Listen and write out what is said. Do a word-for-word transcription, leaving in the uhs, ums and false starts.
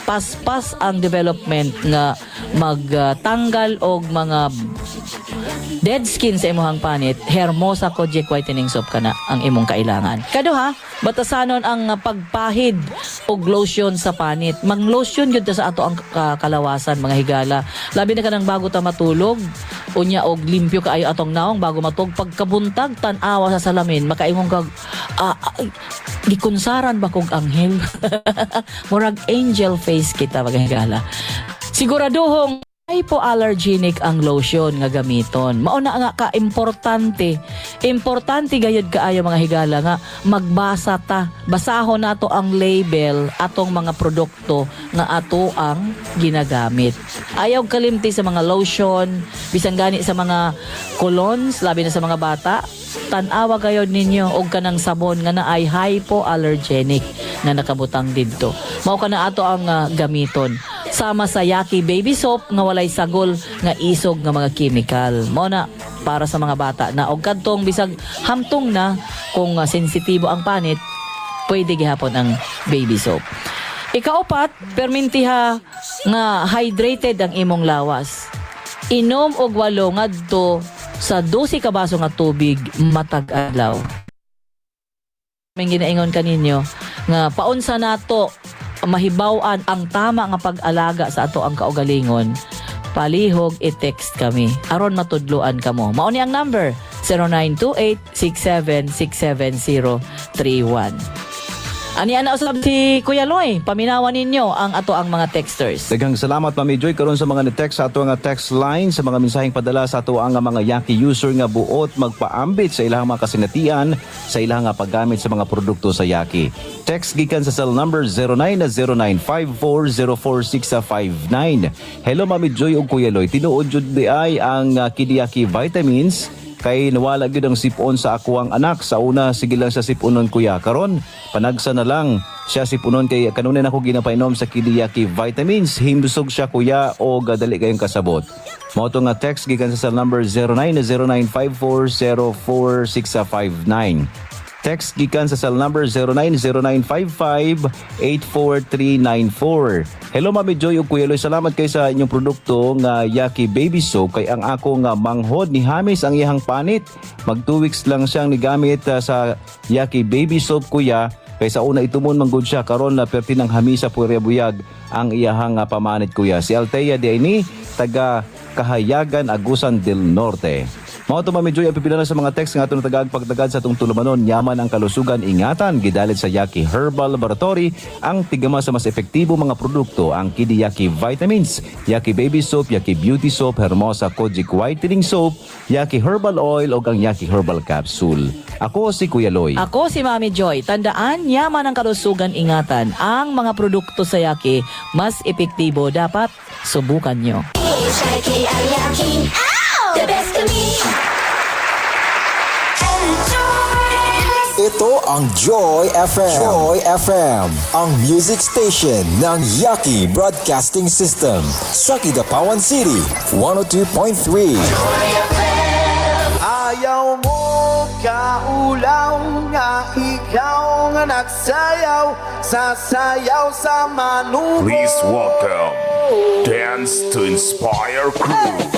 paspas ang development nga magtanggal og mga dead skin sa imong panit, Hermosa Kojic Whitening Soap kana ang imong kailangan. Kaduha, batasanon ang uh, pagpahid og lotion sa panit. Mang-lotion gyud ta sa ato ang uh, kalawasan mga higala. Labi na kanang bago ta matulog, unya og limpyo kaayo atong naong bago matug. Pagkabuntag tan-awa sa salamin, makaingon kag uh, uh, gikunsaran ba kog anghel? Murag angel face kita mga higala. Siguraduhong hypoallergenic ang lotion nga gamiton. Mauna nga ka importante. Importante gayud kaayo mga higala nga magbasa ta. Basahon nato ang label atong mga produkto nga ato ang ginagamit. Ayaw kalimti sa mga lotion, bisan gani sa mga colognes, labi na sa mga bata. Tan-awa gayud ninyo og kanang sabon nga naay hypoallergenic nga nakabutang didto. Mao kana ato ang uh, gamiton. Sama sa Yaki Baby Soap nga walay sagol nga isog nga mga chemical. Mao na para sa mga bata na og kadtong bisag hamtong na kung uh, sensitibo ang panit, pwede gihapon ang baby soap. Ikaapat, permintiha nga hydrated ang imong lawas. Inom og walo ngadto sa dose ka baso nga tubig matag adlaw. May ginaingon kaninyo nga paunsa nato mahibaw-an ang tama nga pag-alaga sa ato ang kaugalingon, palihog i-text kami aron matudloan kamo. Mao ni ang number zero nine two eight six seven six seven zero three one. Ani ana usab si Kuya Loy, paminawan ninyo ang ato ang mga texters. Daghang salamat Mami Joy karon sa mga ni-text sa ato nga text line, sa mga mensaheng padala sa ato ang mga Yaki user nga buot magpaambit sa ilang mga kasinatian sa ilang nga paggamit sa mga produkto sa Yaki. Text gikan sa cell number zero nine zero nine five four zero four six five nine. Hello Mami Joy ug Kuya Loy, tinuod jud di ay ang uh, Kidiyaki vitamins kay nawala gyud ang sipon sa ako ang anak. Sa una sige lang sa siponon kuya, karon panagsa na lang siya siponon kay kanunin ako ginapainom sa Kidiyaki vitamins. Himsog siya kuya o dali kayong kasabot. Mao to nga text gikan sa cell number zero nine zero nine five four zero four six five nine. Text gikan sa cell number zero nine zero nine five five eight four three nine four. Hello Mami Joy ug Kuya Loy, salamat kay sa inyong produkto nga Yaki Baby Soap. Kay ang ako nga manghod ni Hamis ang iyang panit. Mag two weeks lang siyang nigamit uh, sa Yaki Baby Soap kuya. Kay sa una itumon manggod siya, karon na perti ng hamisa puwerya buyag ang iyahang uh, pamanit kuya. Si Altea di ini taga Kahayagan, Agusan del Norte. Mao to Mami Joy ang pipila na sa mga text nga atong tagag pagdagad sa atong tulumanon. Yaman ang kalusugan, ingatan gidalit sa Yaki Herbal Laboratory ang tigama sa mas epektibo mga produkto, ang Kidiyaki Vitamins, Yaki Baby Soap, Yaki Beauty Soap, Hermosa Kojic Whitening Soap, Yaki Herbal Oil o ang Yaki Herbal Capsule. Ako si Kuya Loy. Ako si Mami Joy. Tandaan, yaman ang kalusugan, ingatan. Ang mga produkto sa Yaki mas epektibo, dapat subukan nyo. Ito ang Joy F M. Joy F M, ang music station ng Yaki Broadcasting System sa Kidapawan City, one oh two point three. Joy F M. Ayaw mo kaulaw nga ikaw nga nagsayaw, sasayaw sa manubo. Please welcome Dance to Inspire Crew.